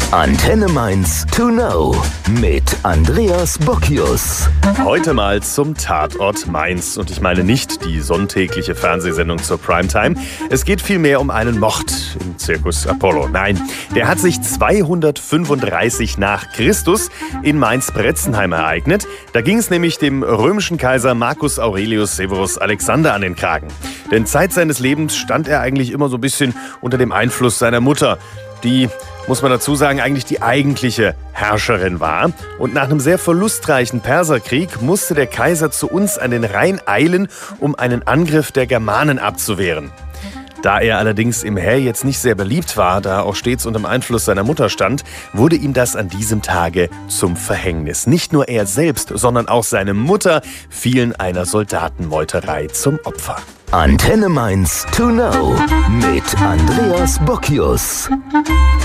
Antenne Mainz to know mit Andreas Bockius. Heute mal zum Tatort Mainz. Und ich meine nicht die sonntägliche Fernsehsendung zur Primetime. Es geht vielmehr um einen Mord im Circus Apollo. Nein, der hat sich 235 nach Christus in Mainz-Bretzenheim ereignet. Da ging es nämlich dem römischen Kaiser Marcus Aurelius Severus Alexander an den Kragen. Denn Zeit seines Lebens stand er eigentlich immer so ein bisschen unter dem Einfluss seiner Mutter, die, muss man dazu sagen, eigentlich die eigentliche Herrscherin war. Und nach einem sehr verlustreichen Perserkrieg musste der Kaiser zu uns an den Rhein eilen, um einen Angriff der Germanen abzuwehren. Da er allerdings im Heer jetzt nicht sehr beliebt war, da er auch stets unter dem Einfluss seiner Mutter stand, wurde ihm das an diesem Tage zum Verhängnis. Nicht nur er selbst, sondern auch seine Mutter fielen einer Soldatenmeuterei zum Opfer. Antenne Mainz to know mit Andreas Bockius.